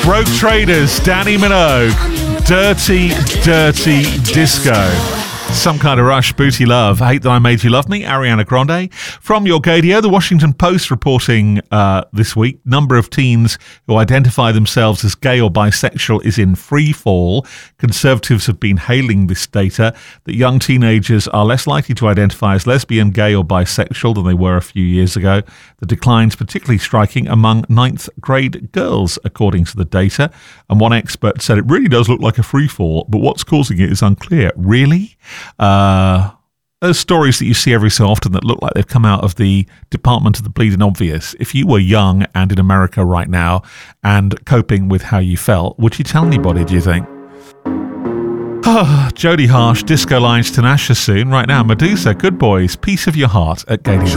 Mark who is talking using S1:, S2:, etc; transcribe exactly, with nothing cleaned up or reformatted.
S1: Broke Traders, Danny Minogue, Dirty, Dirty Disco. Some Kind of Rush, Booty Love, Hate That I Made You Love Me, Ariana Grande. From your Gadio, the Washington Post reporting uh, this week, number of teens who identify themselves as gay or bisexual is in free fall. Conservatives have been hailing this data, that young teenagers are less likely to identify as lesbian, gay or bisexual than they were a few years ago. The decline's particularly striking among ninth grade girls, according to the data. And one expert said it really does look like a free fall, but what's causing it is unclear. Really? Uh, there's stories that you see every so often that look like they've come out of the Department of the Bleeding Obvious. If you were young and in America right now and coping with how you felt, would you tell anybody, do you think? Jodie Harsh, Disco Lines, Tinashe soon. Right now, Medusa, Good Boys, Piece of Your Heart at Gadio.